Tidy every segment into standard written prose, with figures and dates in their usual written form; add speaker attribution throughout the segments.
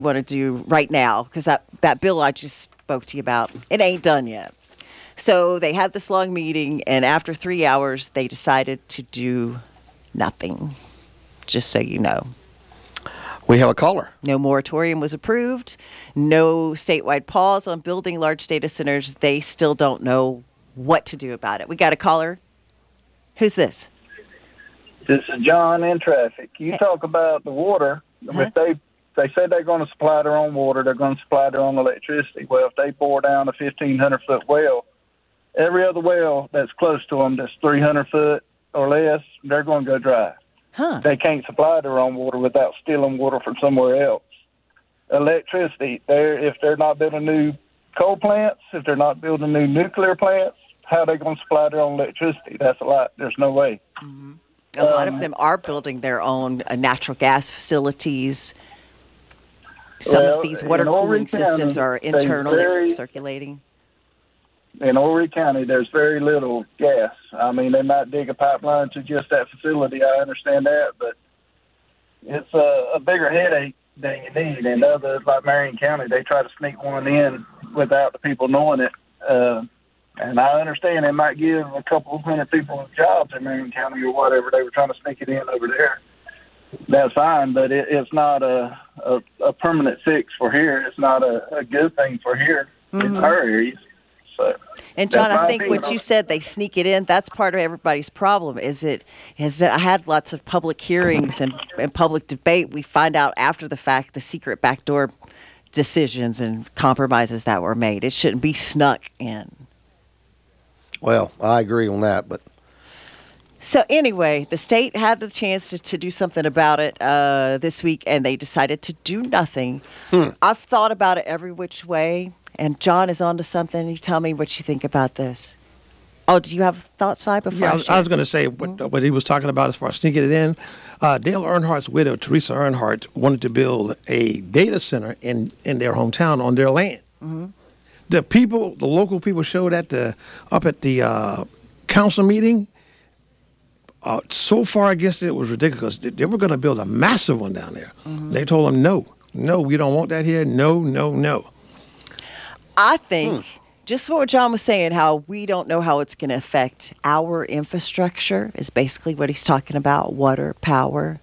Speaker 1: want to do right now, because that bill I just spoke to you about, it ain't done yet. So they had this long meeting, and after 3 hours, they decided to do nothing, just so you know.
Speaker 2: We have a caller.
Speaker 1: No moratorium was approved. No statewide pause on building large data centers. They still don't know what to do about it. We got a caller. Who's this?
Speaker 3: This is John in traffic. You talk about the water. If they say they're going to supply their own water, they're going to supply their own electricity. Well, if they bore down a 1,500-foot well, every other well that's close to them that's 300 foot or less, they're going to go dry. They can't supply their own water without stealing water from somewhere else. Electricity, if they're not building new coal plants, if they're not building new nuclear plants, how are they going to supply their own electricity? That's a lot. There's no way.
Speaker 1: Mm-hmm. A lot of them are building their own natural gas facilities. Some of these water cooling systems are internally circulating.
Speaker 3: In Horry County, there's very little gas. I mean, they might dig a pipeline to just that facility. I understand that, but it's a bigger headache than you need. And others, like Marion County, they try to sneak one in without the people knowing it. And I understand they might give a couple of hundred people jobs in Marion County or whatever. They were trying to sneak it in over there. That's fine, but it's not a permanent fix for here. It's not a good thing for here in our areas. So,
Speaker 1: and John, I think what you said, they sneak it in, that's part of everybody's problem. Is that I had lots of public hearings and public debate. We find out after the fact the secret backdoor decisions and compromises that were made. It shouldn't be snuck in.
Speaker 2: Well, I agree on that, but.
Speaker 1: So anyway, the state had the chance to do something about it this week, and they decided to do nothing. I've thought about it every which way, and John is onto something. You tell me what you think about this. Oh, do you have thoughts, Si, before
Speaker 4: I was going to say what he was talking about as far as sneaking it in. Dale Earnhardt's widow, Teresa Earnhardt, wanted to build a data center in their hometown on their land. Mm-hmm. The local people showed up at the council meeting. So far against it was ridiculous. They were going to build a massive one down there. Mm-hmm. They told them, no, we don't want that here. No.
Speaker 1: I think just what John was saying, how we don't know how it's going to affect our infrastructure is basically what he's talking about, water, power.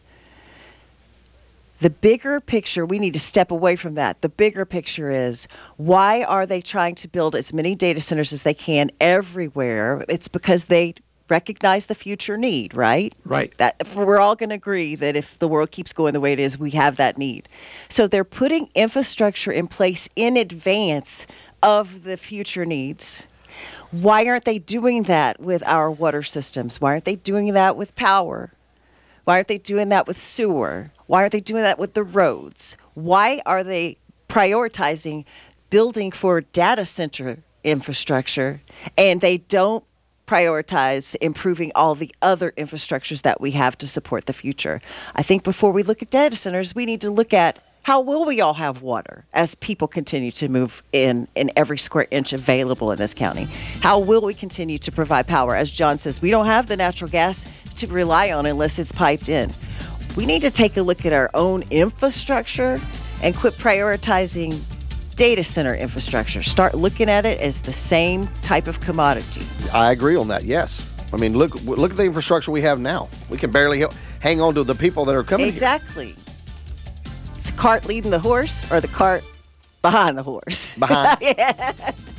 Speaker 1: The bigger picture, we need to step away from that. The bigger picture is, why are they trying to build as many data centers as they can everywhere? It's because they recognize the future need, right?
Speaker 4: Right.
Speaker 1: That we're all going to agree that if the world keeps going the way it is, we have that need. So they're putting infrastructure in place in advance of the future needs. Why aren't they doing that with our water systems? Why aren't they doing that with power? Why aren't they doing that with sewer? Why aren't they doing that with the roads? Why are they prioritizing building for data center infrastructure, and they don't prioritize improving all the other infrastructures that we have to support the future? I think before we look at data centers, we need to look at how will we all have water as people continue to move in every square inch available in this county? How will we continue to provide power? As John says, we don't have the natural gas to rely on unless it's piped in. We need to take a look at our own infrastructure and quit prioritizing data center infrastructure. Start looking at it as the same type of commodity.
Speaker 2: I agree on that, yes. I mean, look at the infrastructure we have now. We can barely hang on to the people that are coming
Speaker 1: Exactly. Here. It's the cart leading the horse or the cart behind the horse?
Speaker 2: Behind.
Speaker 1: Yeah.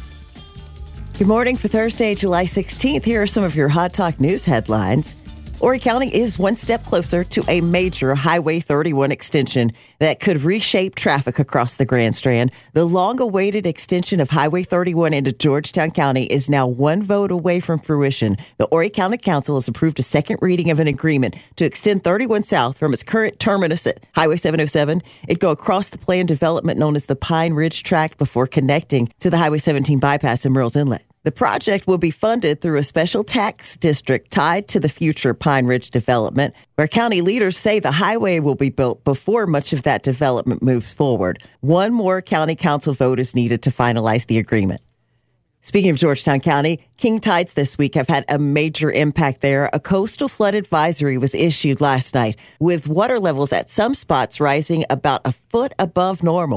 Speaker 1: Good morning for Thursday, July 16th. Here are some of your Hot Talk News headlines. Horry County is one step closer to a major Highway 31 extension that could reshape traffic across the Grand Strand. The long-awaited extension of Highway 31 into Georgetown County is now one vote away from fruition. The Horry County Council has approved a second reading of an agreement to extend 31 south from its current terminus at Highway 707. It'd go across the planned development known as the Pine Ridge Tract before connecting to the Highway 17 bypass in Murrells Inlet. The project will be funded through a special tax district tied to the future Pine Ridge development, where county leaders say the highway will be built before much of that development moves forward. One more county council vote is needed to finalize the agreement. Speaking of Georgetown County, king tides this week have had a major impact there. A coastal flood advisory was issued last night, with water levels at some spots rising about a foot above normal.